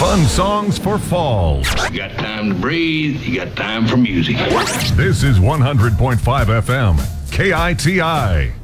Fun songs for fall. You got time to breathe, you got time for music. This is 100.5 FM, KITI.